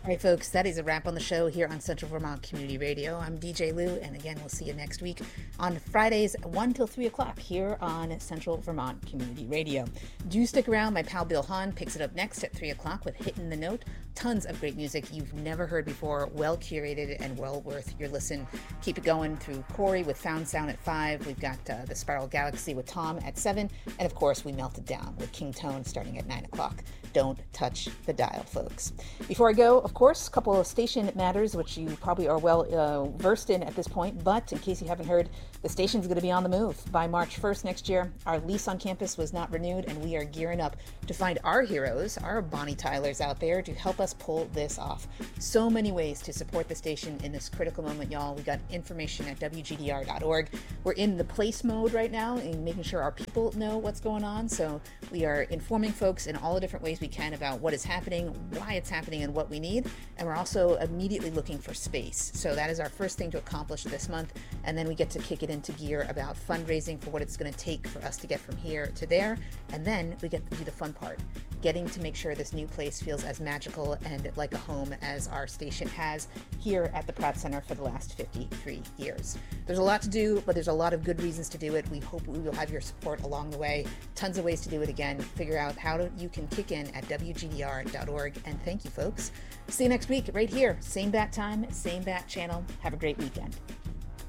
All right, folks, that is a wrap on the show here on Central Vermont Community Radio. I'm DJ Lou, and again, we'll see you next week on Fridays, 1 till 3 o'clock here on Central Vermont Community Radio. Do stick around. My pal Bill Hahn picks it up next at 3 o'clock with Hittin' the Note. Tons of great music you've never heard before, well curated and well worth your listen. Keep it going through Corey with Found Sound at 5. We've got the Spiral Galaxy with Tom at 7. And of course, we melted down with King Tone starting at 9 o'clock. Don't touch the dial, folks. Before I go, of course, a couple of station matters, which you probably are well versed in at this point, but in case you haven't heard, the station's going to be on the move. By March 1st next year, our lease on campus was not renewed, and we are gearing up to find our heroes, our Bonnie Tylers out there, to help us pull this off. So many ways to support the station in this critical moment, y'all. We got information at WGDR.org. We're in the place mode right now and making sure our people know what's going on, so we are informing folks in all the different ways we can about what is happening, why it's happening, and what we need. And we're also immediately looking for space. So that is our first thing to accomplish this month. And then we get to kick it into gear about fundraising for what it's going to take for us to get from here to there. And then we get to do the fun part, getting to make sure this new place feels as magical and like a home as our station has here at the Pratt Center for the last 53 years. There's a lot to do, but there's a lot of good reasons to do it. We hope we will have your support along the way. Tons of ways to do it again. Figure out how you can kick in at WGDR.org. And thank you, folks. See you next week right here. Same bat time, same bat channel. Have a great weekend.